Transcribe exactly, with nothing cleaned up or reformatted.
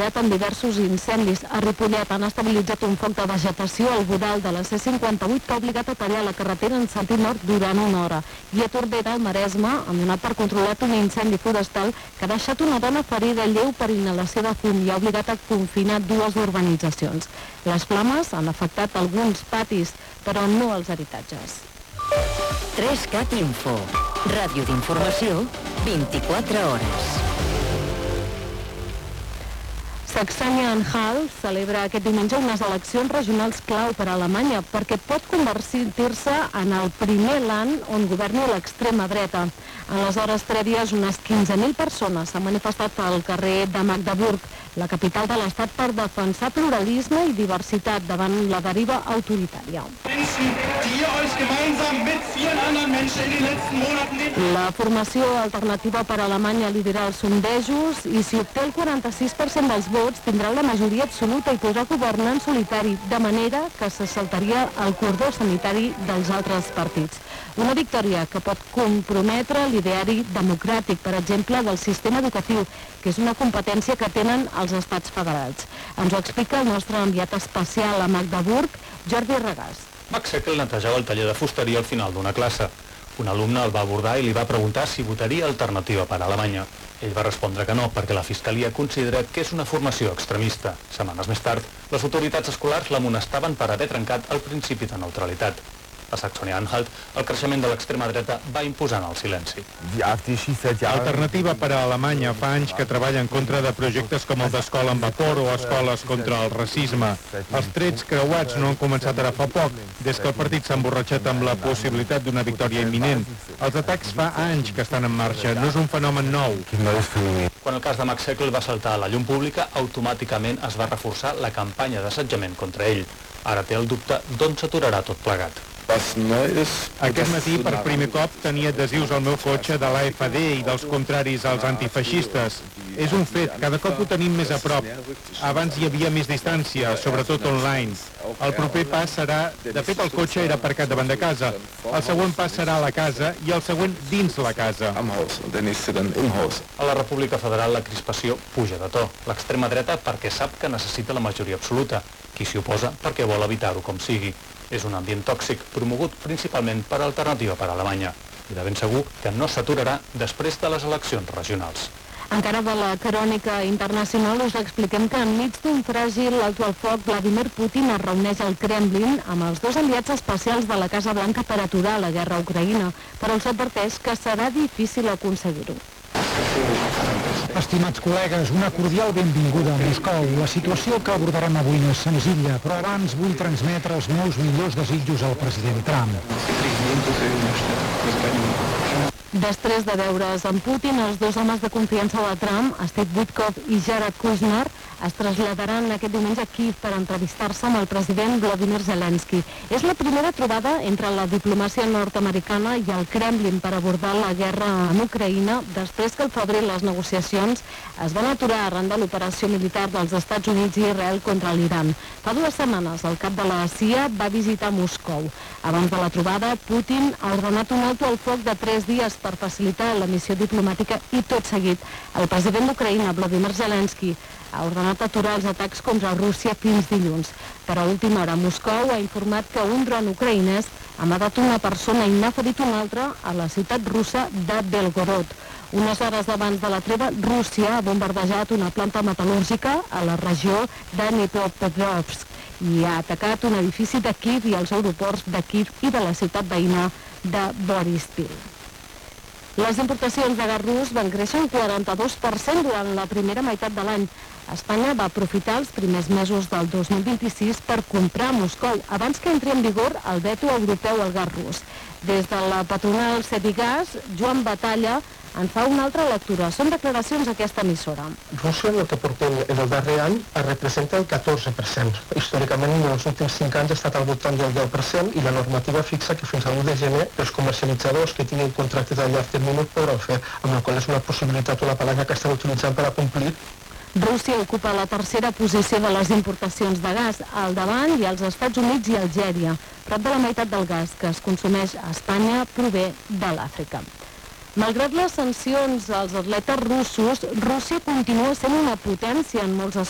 treballat en diversos incendis. A Ripollet han estabilitzat un foc de vegetació al voral de la C cinquanta-vuit que ha obligat a tallar la carretera en sentit nord durant una hora. I a Tordera, al Maresme, han donat per controlat un incendi forestal que ha deixat una dona ferida lleu per inhalació de fum i ha obligat a confinar dues urbanitzacions. Les flames han afectat alguns patis, però no els habitatges. tres cat Info, ràdio d'informació, vint-i-quatre hores. Saxònia-Anhalt celebra aquest diumenge unes eleccions regionals clau per a Alemanya perquè pot convertir-se en el primer land on governi l'extrema dreta. En les hores prèvies, unes quinze mil persones s'han manifestat al carrer de Magdeburg, la capital de l'Estat, per defensar pluralisme i diversitat davant la deriva autoritària. La formació alternativa per a Alemanya lidera els sondejos i si obté el quaranta-sis per cent dels vots tindrà la majoria absoluta i podrà governar en solitari, de manera que se saltaria el cordó sanitari dels altres partits. Una victòria que pot comprometre l'ideari democràtic, per exemple, del sistema educatiu, que és una competència que tenen els estats federals. Ens ho explica el nostre enviat especial a Magdeburg, Jordi Regàs. Max Eckel netejava el taller de fusteria al final d'una classe. Un alumne el va abordar i li va preguntar si votaria Alternativa per Alemanya. Ell va respondre que no, perquè la Fiscalia considera que és una formació extremista. Setmanes més tard, les autoritats escolars l'amonestaven per haver trencat el principi de neutralitat. A Saxònia-Anhalt, el creixement de l'extrema dreta va imposant el silenci. Alternativa per a Alemanya fa anys que treballa en contra de projectes com el d'Escola amb Vapor o Escoles contra el racisme. Els trets creuats no han començat ara fa poc, des que el partit s'ha emborratxat amb la possibilitat d'una victòria imminent. Els atacs fa anys que estan en marxa, no és un fenomen nou. Quan el cas de Max Eckel va saltar a la llum pública, automàticament es va reforçar la campanya d'assetjament contra ell. Ara té el dubte d'on s'aturarà tot plegat. Aquest matí, per primer cop, tenia adhesius al meu cotxe de l'A F D i dels contraris als antifeixistes. És un fet, cada cop ho tenim més a prop. Abans hi havia més distància, sobretot online. El proper pas serà... De fet, el cotxe era aparcat davant de casa. El següent pas serà a la casa i el següent dins la casa. A la República Federal la crispació puja de to. L'extrema dreta perquè sap que necessita la majoria absoluta. Qui s'hi oposa perquè vol evitar-ho com sigui. És un ambient tòxic promogut principalment per Alternativa per Alemanya i de ben segur que no s'aturarà després de les eleccions regionals. Encara de la crònica internacional us expliquem que enmig d'un fràgil alto al foc, Vladimir Putin es reuneix al Kremlin amb els dos enviats especials de la Casa Blanca per aturar la guerra a Ucraïna, però els adverteix que serà difícil aconseguir-ho. Estimats col·legues, una cordial benvinguda a Moscou. La situació que abordarem avui no és senzilla, però abans vull transmetre els meus millors desitjos al president Trump. Després de veure's amb Putin, els dos homes de confiança de Trump, Steve Witkoff i Jared Kushner, es traslladaran aquest diumenge a Kiev per entrevistar-se amb el president Volodymyr Zelensky. És la primera trobada entre la diplomàcia nord-americana i el Kremlin per abordar la guerra en Ucraïna després que al febrer les negociacions es van aturar arran de l'operació militar dels Estats Units i Israel contra l'Iran. Fa dues setmanes, el cap de la C I A va visitar Moscou. Abans de la trobada, Putin ha ordenat un alto al foc de tres dies per facilitar la missió diplomàtica i tot seguit el president d'Ucraïna, Volodymyr Zelensky, ha ordenat aturar els atacs contra Rússia fins dilluns. Per a última hora, Moscou ha informat que un dron ucraïnès ha matat una persona i n'ha ferit una altra a la ciutat russa de Belgorod. Unes hores abans de la treva, Rússia ha bombardejat una planta metal·lúrgica a la regió de Dnipropetrovsk i ha atacat un edifici de Kiev i els aeroports de Kiev i de la ciutat veïna de Boryspil. Les importacions de gas rus van créixer un quaranta-dos per cent durant la primera meitat de l'any. Espanya va aprofitar els primers mesos del dos mil vint-i-sis per comprar a Moscou abans que entri en vigor el veto europeu al gas rus. Des de la patronal Cevigas, Joan Batalla en fa una altra lectura. Són declaracions a aquesta emissora. Rússia, el que portem en el darrer any, representa el catorze per cent. Històricament, en els últims cinc anys ha estat al voltant del deu per cent i la normativa fixa que fins a l'u de gener els comercialitzadors que tinguin contractes a llarg termini ho podran fer, amb la qual és una possibilitat, una palanca que estan utilitzant per a complir. Rússia ocupa la tercera posició de les importacions de gas. Al davant hi ha els Estats Units i Algèria. Prop de la meitat del gas que es consumeix a Espanya prové de l'Àfrica. Malgrat les sancions als atletes russos, Rússia continua sent una potència en molts aspectes.